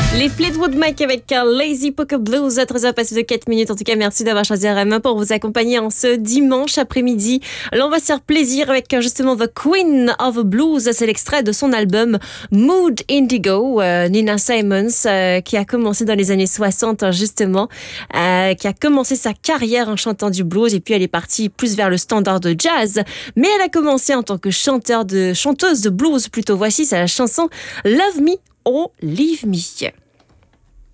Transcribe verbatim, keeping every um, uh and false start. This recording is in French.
Les Fleetwood Mac avec un Lazy Poker Blues à treize heures passées de quatre minutes. En tout cas, merci d'avoir choisi R M un pour vous accompagner en ce dimanche après-midi. Là, on va se faire plaisir avec justement The Queen of Blues. C'est l'extrait de son album Mood Indigo. Euh, Nina Simons, euh, qui a commencé dans les années soixante, justement, euh, qui a commencé sa carrière en chantant du blues et puis elle est partie plus vers le standard de jazz. Mais elle a commencé en tant que chanteur de, chanteuse de blues plutôt. Voici sa chanson Love Me or Leave Me.